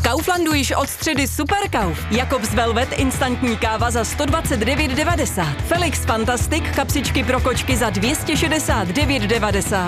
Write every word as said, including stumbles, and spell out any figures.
Kauflandu již od středy Superkauf. Jakobs Velvet instantní káva za sto dvacet devět devadesát. Felix Fantastic kapsičky pro kočky za dvě stě šedesát devět devadesát.